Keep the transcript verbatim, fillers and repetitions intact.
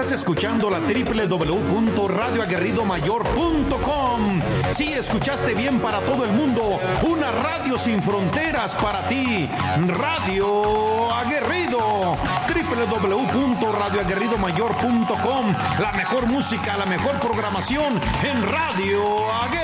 Estás escuchando la doble u doble u doble u punto radio aguerrido mayor punto com. Sí, escuchaste bien, para todo el mundo. Una radio sin fronteras para ti. Radio Aguerrido. doble u doble u doble u punto radio aguerrido mayor punto com. La mejor música, la mejor programación en Radio Aguerrido.